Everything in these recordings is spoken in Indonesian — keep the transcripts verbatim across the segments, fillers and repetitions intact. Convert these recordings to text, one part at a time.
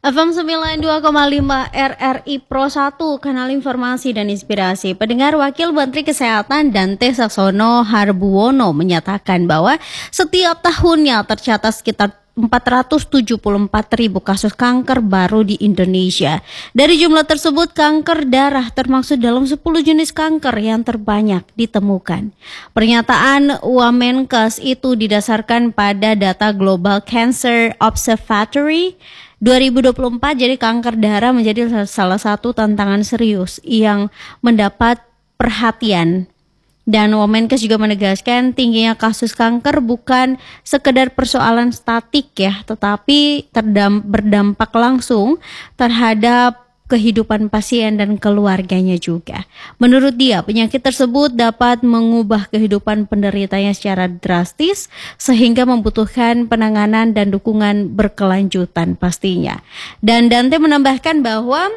F M sembilan puluh dua koma lima R R I Pro satu, kanal informasi dan inspirasi. Pendengar, Wakil Menteri Kesehatan Dante Saxono Harbuwono menyatakan bahwa setiap tahunnya tercatat sekitar empat ratus tujuh puluh empat ribu kasus kanker baru di Indonesia. Dari jumlah tersebut, kanker darah termasuk dalam sepuluh jenis kanker yang terbanyak ditemukan. Pernyataan Wamenkes itu didasarkan pada data Global Cancer Observatory dua ribu dua puluh empat. Jadi kanker darah menjadi salah satu tantangan serius yang mendapat perhatian. Dan Wamenkes juga menegaskan tingginya kasus kanker bukan sekedar persoalan statik ya, tetapi terdam, berdampak langsung terhadap kehidupan pasien dan keluarganya juga. Menurut dia, penyakit tersebut dapat mengubah kehidupan penderitanya secara drastis sehingga membutuhkan penanganan dan dukungan berkelanjutan pastinya. Dan Dante menambahkan bahwa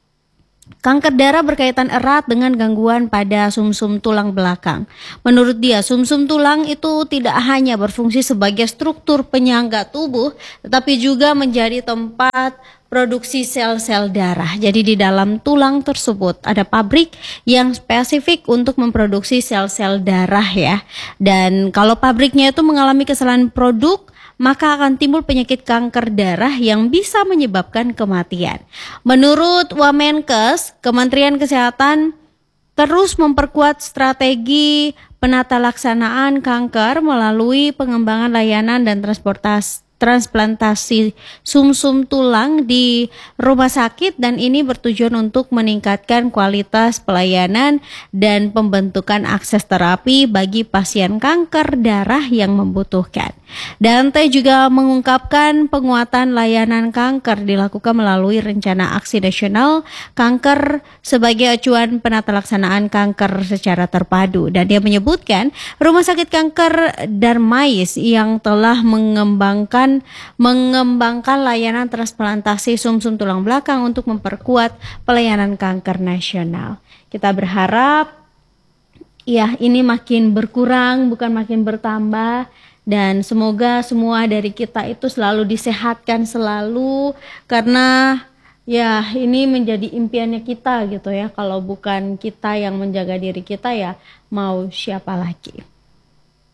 kanker darah berkaitan erat dengan gangguan pada sumsum tulang belakang. Menurut dia, sumsum tulang itu tidak hanya berfungsi sebagai struktur penyangga tubuh, tetapi juga menjadi tempat produksi sel-sel darah. Jadi di dalam tulang tersebut ada pabrik yang spesifik untuk memproduksi sel-sel darah ya. Dan kalau pabriknya itu mengalami kesalahan produk, maka akan timbul penyakit kanker darah yang bisa menyebabkan kematian. Menurut Wamenkes, Kementerian Kesehatan terus memperkuat strategi penata laksanaan kanker melalui pengembangan layanan dan transportasi transplantasi sumsum tulang di rumah sakit, dan ini bertujuan untuk meningkatkan kualitas pelayanan dan pembentukan akses terapi bagi pasien kanker darah yang membutuhkan. Dante juga mengungkapkan penguatan layanan kanker dilakukan melalui rencana aksi nasional kanker sebagai acuan penata laksanaan kanker secara terpadu, dan dia menyebutkan Rumah Sakit Kanker Darmais yang telah mengembangkan mengembangkan layanan transplantasi sumsum tulang belakang untuk memperkuat pelayanan kanker nasional. Kita berharap ya ini makin berkurang bukan makin bertambah, dan semoga semua dari kita itu selalu disehatkan selalu, karena ya ini menjadi impiannya kita gitu ya. Kalau bukan kita yang menjaga diri kita, ya mau siapa lagi.